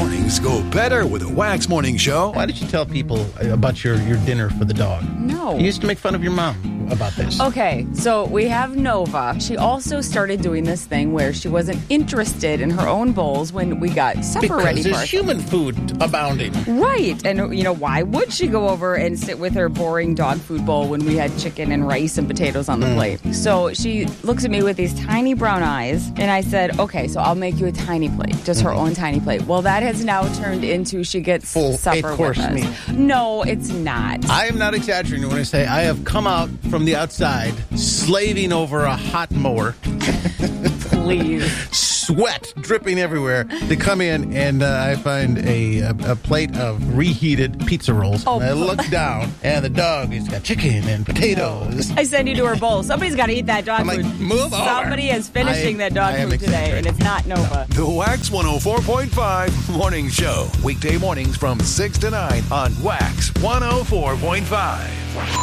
Mornings go better with a Wax Morning Show. Why did you tell people about your dinner for the dog? No. You used to make fun of your mom about this. Okay, so we have Nova. She also started doing this thing where she wasn't interested in her own bowls when we got supper ready Because for there's us. human food abounding. Right. And, why would she go over and sit with her boring dog food bowl when we had chicken and rice and potatoes on the plate? So she looks at me with these tiny brown eyes, and I said, okay, so I'll make you a tiny plate, just her own tiny plate. Well, that has now turned into she gets Full supper with 8-course us. meal. No, it's not. I am not exaggerating when I say I have come out from the outside slaving over a hot mower, Please. sweat dripping everywhere, to come in and I find a plate of reheated pizza rolls. Oh, and I look down and the dog has got chicken and potatoes. I send you to her bowl. Somebody's got to eat that dog I'm like, food. move over. Somebody is finishing that dog I am food today, exaggerating. and it's not Nova. The Wax 104.5 Morning Show. Weekday mornings from 6 to 9 on Wax 104.5.